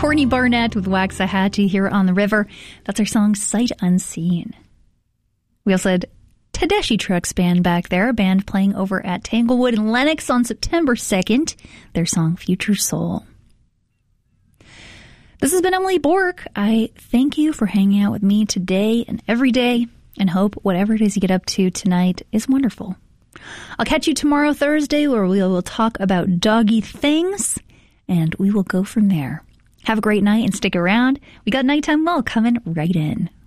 Courtney Barnett with Waxahachie here on the river. That's our song Sight Unseen. We also had Tedeschi Trucks Band back there, a band playing over at Tanglewood and Lenox on September 2nd. Their song Future Soul. This has been Emily Bork. I thank you for hanging out with me today and every day, and hope whatever it is you get up to tonight is wonderful. I'll catch you tomorrow, Thursday, where we will talk about doggy things, and we will go from there. Have a great night and stick around. We got Nighttime Lull coming right in.